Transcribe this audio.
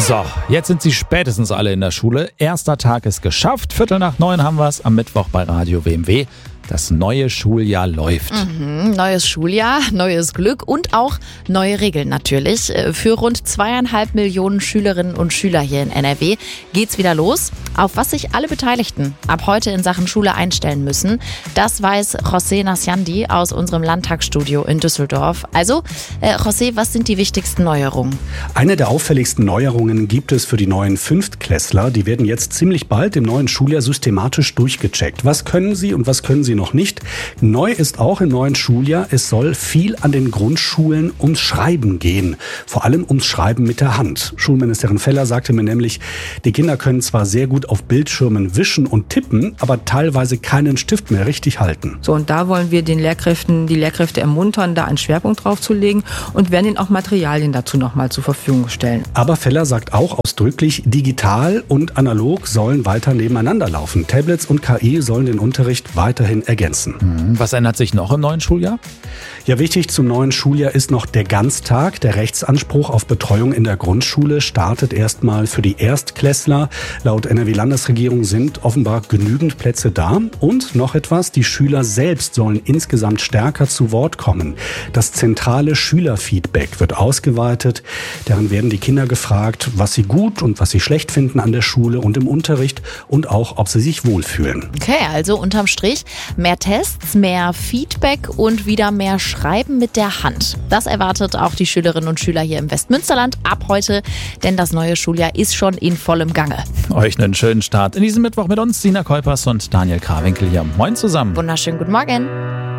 So, jetzt sind sie spätestens alle in der Schule. Erster Tag ist geschafft. 8:45 haben wir es am Mittwoch bei Radio WMW. Das neue Schuljahr läuft. Neues Schuljahr, neues Glück und auch neue Regeln natürlich. Für rund 2,5 Millionen Schülerinnen und Schüler hier in NRW geht's wieder los. Auf was sich alle Beteiligten ab heute in Sachen Schule einstellen müssen, das weiß José Nasciandi aus unserem Landtagsstudio in Düsseldorf. Also, José, was sind die wichtigsten Neuerungen? Eine der auffälligsten Neuerungen gibt es für die neuen Fünftklässler. Die werden jetzt ziemlich bald im neuen Schuljahr systematisch durchgecheckt. Was können sie und was können sie noch nicht? Neu ist auch im neuen Schuljahr, es soll viel an den Grundschulen ums Schreiben gehen. Vor allem ums Schreiben mit der Hand. Schulministerin Feller sagte mir nämlich, die Kinder können zwar sehr gut auf Bildschirmen wischen und tippen, aber teilweise keinen Stift mehr richtig halten. So, und da wollen wir die Lehrkräfte ermuntern, da einen Schwerpunkt drauf zu legen und werden ihnen auch Materialien dazu nochmal zur Verfügung stellen. Aber Feller sagt auch ausdrücklich, digital und analog sollen weiter nebeneinander laufen. Tablets und KI sollen den Unterricht weiterhin ergänzen. Was ändert sich noch im neuen Schuljahr? Ja, wichtig zum neuen Schuljahr ist noch der Ganztag. Der Rechtsanspruch auf Betreuung in der Grundschule startet erstmal für die Erstklässler. Laut NRW-Landesregierung sind offenbar genügend Plätze da. Und noch etwas, die Schüler selbst sollen insgesamt stärker zu Wort kommen. Das zentrale Schülerfeedback wird ausgeweitet. Darin werden die Kinder gefragt, was sie gut und was sie schlecht finden an der Schule und im Unterricht und auch, ob sie sich wohlfühlen. Okay, also unterm Strich mehr Tests, mehr Feedback und wieder mehr Schreiben mit der Hand. Das erwartet auch die Schülerinnen und Schüler hier im Westmünsterland ab heute, denn das neue Schuljahr ist schon in vollem Gange. Euch einen schönen Start in diesem Mittwoch mit uns, Sina Kuipers und Daniel Krawinkel hier. Moin zusammen. Wunderschönen guten Morgen.